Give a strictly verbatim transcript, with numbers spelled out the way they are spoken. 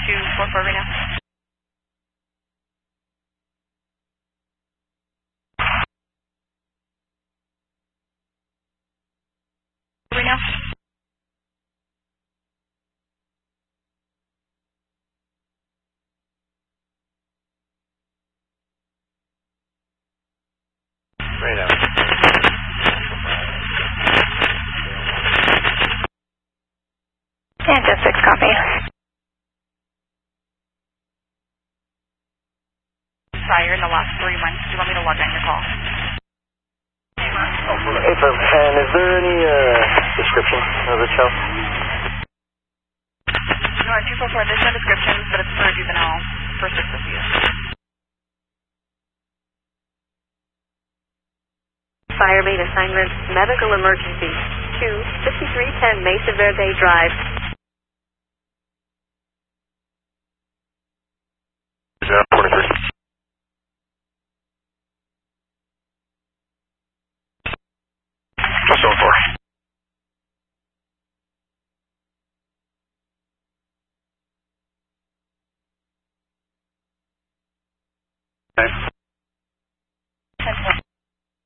two four four right now. Right now. Right now. And just six copy. Prior in the last three months, do you want me to log on your call? Affirm. And is there any uh, description of the child? No, at two four four, there's no descriptions, but it's for a juvenile first associate. Fire main assignment, medical emergency, two fifty-three ten Mesa Verde Drive. Is that forty-three?